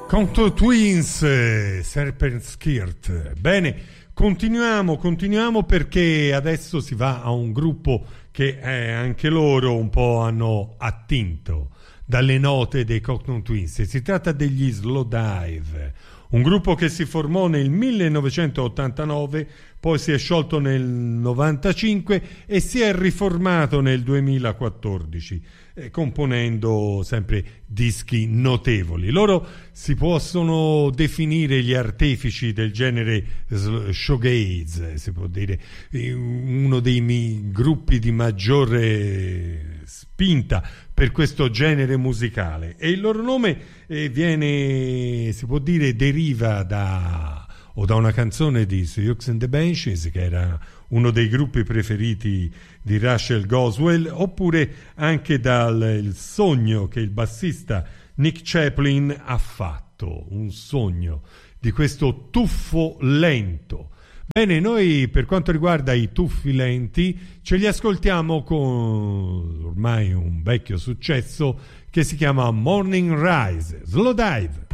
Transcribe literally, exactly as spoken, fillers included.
Cocteau Twins, eh, Serpent Skirt. Bene, continuiamo, continuiamo perché adesso si va a un gruppo che eh, anche loro un po' hanno attinto dalle note dei Cocteau Twins. Si tratta degli Slowdive, un gruppo che si formò nel millenovecentottantanove, poi si è sciolto nel novantacinque e si è riformato nel duemilaquattordici, eh, componendo sempre dischi notevoli. Loro si possono definire gli artefici del genere shoegaze, si può dire, uno dei mi- gruppi di maggiore spinta per questo genere musicale, e il loro nome eh, viene, si può dire, deriva da o da una canzone di Sioux and the Banshees, che era uno dei gruppi preferiti di Rachel Goswell, oppure anche dal il sogno che il bassista Nick Chaplin ha fatto, un sogno di questo tuffo lento. Bene, noi per quanto riguarda i tuffi lenti ce li ascoltiamo con ormai un vecchio successo che si chiama Morning Rise, Slowdive.